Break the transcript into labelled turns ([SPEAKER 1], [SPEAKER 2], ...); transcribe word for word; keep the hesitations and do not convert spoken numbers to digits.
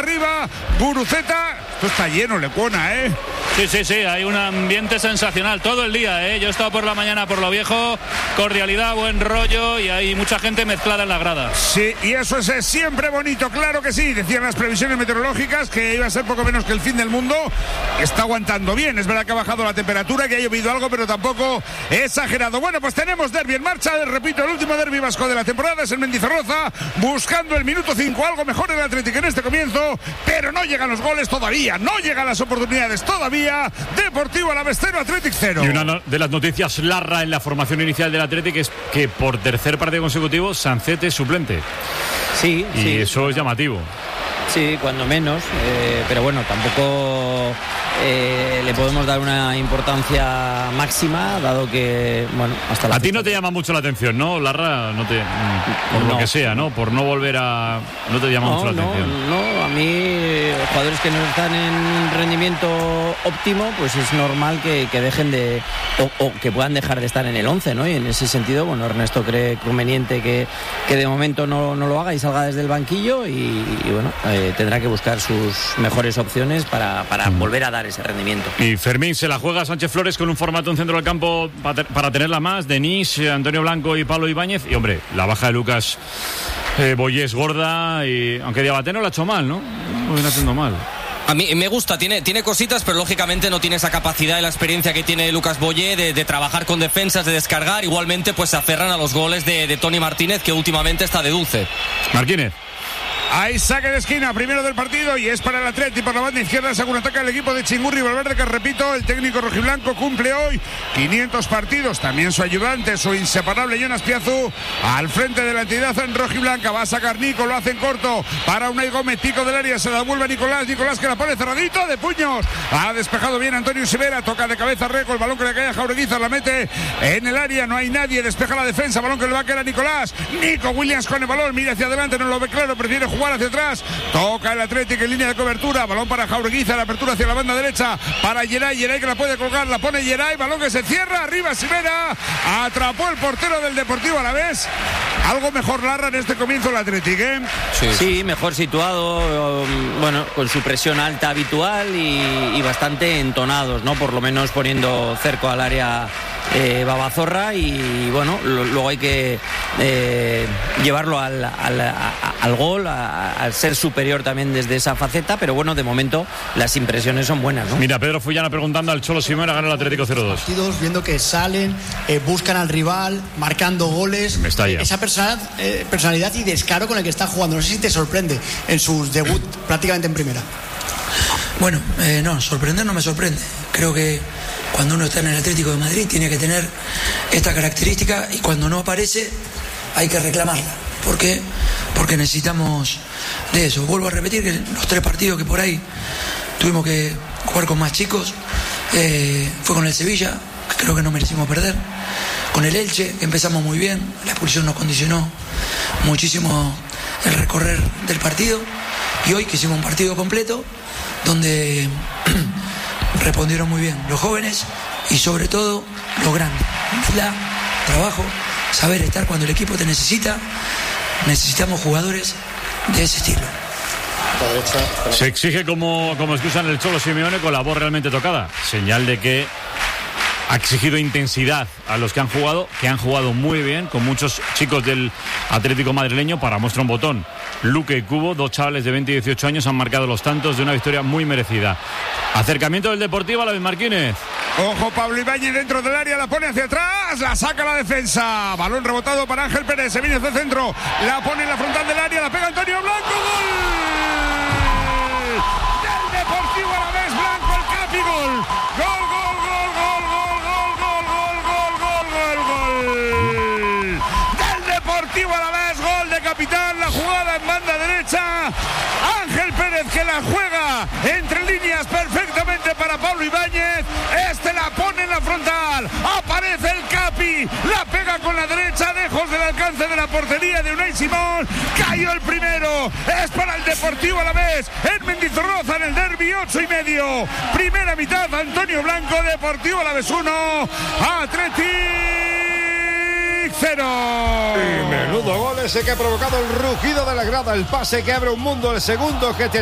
[SPEAKER 1] arriba, Guruceta, esto está lleno, Lecuona, ¿eh?
[SPEAKER 2] Sí, sí, sí, hay un ambiente sensacional todo el día, ¿eh? Yo he estado por la mañana por lo viejo, cordialidad, buen rollo y hay mucha gente mezclada en la grada.
[SPEAKER 1] Sí, y eso es, es siempre bonito, claro que sí. Decían las previsiones meteorológicas que iba a ser poco menos que el fin del mundo. Está aguantando bien, es verdad que ha bajado la temperatura, que ha llovido algo, pero tampoco exagerado. Bueno, pues tenemos derbi en marcha, repito, el último derbi vasco de la temporada es el Mendizorroza, buscando el minuto cinco, algo mejor el Atlético en este comienzo, pero no llegan los goles todavía, no llegan las oportunidades todavía. Deportivo Alavés cero, Athletic cero.
[SPEAKER 3] Y una de las noticias larra en la formación inicial del Athletic es que por tercer partido consecutivo Sancet es suplente.
[SPEAKER 4] Sí,
[SPEAKER 3] y
[SPEAKER 4] sí.
[SPEAKER 3] eso es llamativo.
[SPEAKER 4] Sí, cuando menos, eh, pero bueno, tampoco eh, le podemos dar una importancia máxima, dado que, bueno, hasta la...
[SPEAKER 3] A ti no te llama mucho la atención, ¿no, Larra? No te, por
[SPEAKER 4] no.
[SPEAKER 3] lo que sea, ¿no? Por no volver a... No te llama
[SPEAKER 4] no,
[SPEAKER 3] mucho la
[SPEAKER 4] no,
[SPEAKER 3] atención.
[SPEAKER 4] No, a mí, eh, jugadores que no están en rendimiento óptimo, pues es normal que, que dejen de... O, o que puedan dejar de estar en el once, ¿no? Y en ese sentido, bueno, Ernesto cree conveniente que, que de momento no, no lo haga y salga desde el banquillo y, y bueno... Eh, tendrá que buscar sus mejores opciones para, para mm. volver a dar ese rendimiento.
[SPEAKER 3] Y Fermín se la juega a Sánchez Flores con un formato en centro del campo para, para tenerla más. Denis, Antonio Blanco y Pablo Ibáñez. Y hombre, la baja de Lucas eh, Boyé es gorda. Y aunque Diabaté no la ha hecho mal, ¿no? No viene haciendo mal.
[SPEAKER 5] A mí me gusta, tiene, tiene cositas, pero lógicamente no tiene esa capacidad y la experiencia que tiene Lucas Boyé de, de trabajar con defensas, de descargar. Igualmente, pues se aferran a los goles de, de Toni Martínez, que últimamente está de dulce.
[SPEAKER 3] Martínez.
[SPEAKER 1] Hay saque de esquina, primero del partido, y es para el Atleti por la banda izquierda, según ataca el equipo de Chingurri Valverde, que repito, el técnico rojiblanco cumple hoy quinientos partidos, también su ayudante, su inseparable Jonas Piazu, al frente de la entidad en rojiblanca. Va a sacar Nico, lo hace en corto para Unai Gómez, pico del área, se la devuelve a Nicolás, Nicolás que la pone cerradito de puños, ha despejado bien Antonio Sivera, toca de cabeza Reco, el balón que le cae a Jaureguizar, la mete en el área, no hay nadie, despeja la defensa, balón que le va a caer a Nicolás, Nico Williams con el balón, mira hacia adelante, no lo ve claro, prefiere jugar hacia atrás, toca el Atlético en línea de cobertura, balón para Jaureguizar, la apertura hacia la banda derecha para Yeray, Yeray que la puede colgar, la pone Yeray, balón que se cierra, arriba Sivera, atrapó el portero del Deportivo Alavés. Algo mejor Larra en este comienzo el Atlético, ¿eh?
[SPEAKER 4] Sí, sí, mejor situado, bueno, con su presión alta habitual y, y bastante entonados, ¿no? Por lo menos poniendo cerco al área eh, Babazorra y bueno, lo, luego hay que eh, llevarlo al, al, a, al gol, a, al ser superior también desde esa faceta, pero bueno, de momento las impresiones son buenas, ¿no?
[SPEAKER 3] Mira, Pedro Fullana preguntando al Cholo Simeone, gana el Atlético cero dos.
[SPEAKER 6] Partidos viendo que salen, eh, buscan al rival, marcando goles.
[SPEAKER 3] Me está ya.
[SPEAKER 6] Esa personalidad, eh, personalidad y descaro con el que está jugando. No sé si te sorprende en su debut prácticamente en primera.
[SPEAKER 7] Bueno, eh, no, sorprender no me sorprende. Creo que cuando uno está en el Atlético de Madrid tiene que tener esta característica y cuando no aparece hay que reclamarla. ¿Por qué? Porque necesitamos de eso. Vuelvo a repetir que los tres partidos que por ahí tuvimos que jugar con más chicos eh, fue con el Sevilla, que creo que no merecimos perder, con el Elche, que empezamos muy bien, la expulsión nos condicionó muchísimo el recorrer del partido, y hoy que hicimos un partido completo donde respondieron muy bien los jóvenes y sobre todo los grandes. La, trabajo, saber estar cuando el equipo te necesita. Necesitamos jugadores de ese estilo.
[SPEAKER 3] Se exige como, como excusan el Cholo Simeone con la voz realmente tocada, señal de que ha exigido intensidad a los que han jugado, que han jugado muy bien, con muchos chicos del Atlético madrileño. Para muestra un botón, Luque y Cubo, dos chavales de veinte y dieciocho años, han marcado los tantos de una victoria muy merecida. Acercamiento del Deportivo a la vez Martínez.
[SPEAKER 1] Ojo, Pablo Ibáñez dentro del área, la pone hacia atrás, la saca la defensa, balón rebotado para Ángel Pérez, se viene hacia el centro, la pone en la frontal del área, la pega Antonio Blanco, gol del Deportivo Alavés, Blanco el Capi, gol, gol, gol, gol, gol, gol, gol, gol, gol, gol, gol, del Deportivo Alavés, gol de capitán, la jugada en banda derecha, Ángel Pérez que la juega entre líneas perfectamente para Pablo Ibáñez, este la pone en la frontal, aparece el Capi, la pega con la derecha, lejos del alcance de la portería de Unai Simón, cayó el primero, es para el Deportivo Alavés, en Mendizorroza en el derbi, ocho y medio, primera mitad, Antonio Blanco, Deportivo Alavés uno, Athletic cero.
[SPEAKER 8] Y menudo gol ese que ha provocado el rugido de la grada, el pase que abre un mundo, el segundo que te